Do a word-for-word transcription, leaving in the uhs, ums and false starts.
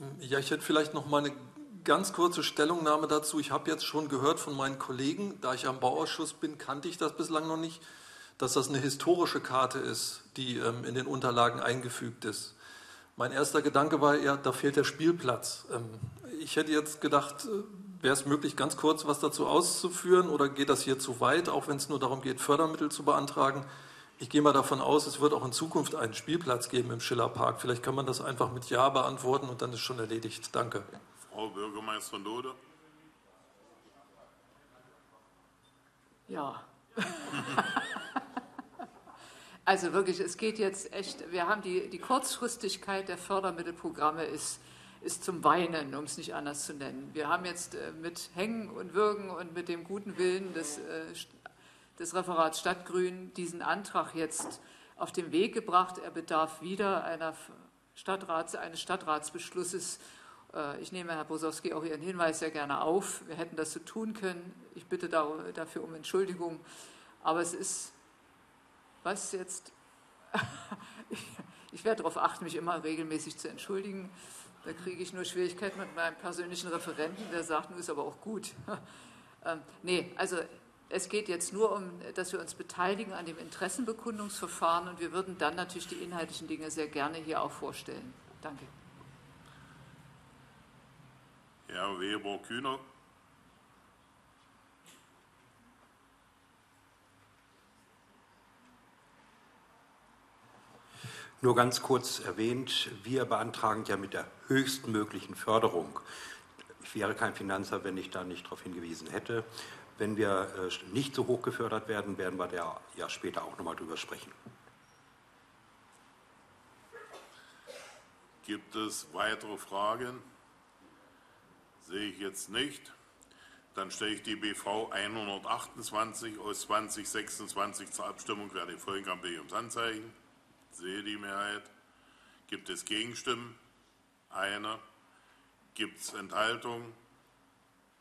Ja, ich hätte vielleicht noch mal eine ganz kurze Stellungnahme dazu. Ich habe jetzt schon gehört von meinen Kollegen, da ich am Bauausschuss bin, kannte ich das bislang noch nicht, dass das eine historische Karte ist, die ähm, in den Unterlagen eingefügt ist. Mein erster Gedanke war eher, da fehlt der Spielplatz. Ähm, ich hätte jetzt gedacht, äh, wäre es möglich, ganz kurz was dazu auszuführen oder geht das hier zu weit, auch wenn es nur darum geht, Fördermittel zu beantragen? Ich gehe mal davon aus, es wird auch in Zukunft einen Spielplatz geben im Schillerpark. Vielleicht kann man das einfach mit Ja beantworten und dann ist schon erledigt. Danke. Frau Bürgermeisterin Dode. Ja. Also wirklich, es geht jetzt echt, wir haben die, die Kurzfristigkeit der Fördermittelprogramme ist, ist zum Weinen, um es nicht anders zu nennen. Wir haben jetzt äh, mit Hängen und Würgen und mit dem guten Willen des, äh, des Referats Stadtgrün diesen Antrag jetzt auf den Weg gebracht. Er bedarf wieder einer Stadtrats, eines Stadtratsbeschlusses. Äh, ich nehme, Herr Bosowski, auch Ihren Hinweis sehr gerne auf. Wir hätten das so tun können. Ich bitte da, dafür um Entschuldigung. Aber es ist... Was jetzt? ich, ich werde darauf achten, mich immer regelmäßig zu entschuldigen. Da kriege ich nur Schwierigkeiten mit meinem persönlichen Referenten, der sagt, nun ist aber auch gut. ähm, nee, also es geht jetzt nur um, dass wir uns beteiligen an dem Interessenbekundungsverfahren und wir würden dann natürlich die inhaltlichen Dinge sehr gerne hier auch vorstellen. Danke. Herr Weber-Kühner. Nur ganz kurz erwähnt, wir beantragen ja mit der höchstmöglichen Förderung. Ich wäre kein Finanzer, wenn ich da nicht darauf hingewiesen hätte. Wenn wir nicht so hoch gefördert werden, werden wir da ja später auch nochmal drüber sprechen. Gibt es weitere Fragen? Sehe ich jetzt nicht. Dann stelle ich die B V hundertachtundzwanzig aus zwanzig sechsundzwanzig zur Abstimmung. Wer die folgen kann, bitte ums Handzeichen. Sehe die Mehrheit. Gibt es Gegenstimmen? Eine. Gibt es Enthaltungen?